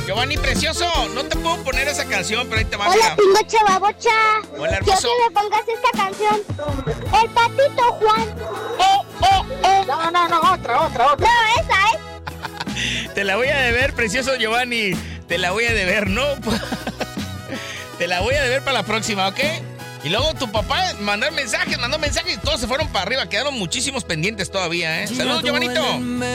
Giovanni Precioso, no te puedo poner esa canción, pero ahí te va. Hola, pinche babocha. Hola, hermoso. Quiero que me pongas esta canción. El patito Juan. No, otra. No, esa es. Te la voy a deber, precioso Giovanni. Te la voy a deber, ¿no? Te la voy a deber para la próxima, ¿ok? Y luego tu papá mandó mensajes y todos se fueron para arriba. Quedaron muchísimos pendientes todavía, ¿eh? Saludos, Giovanito.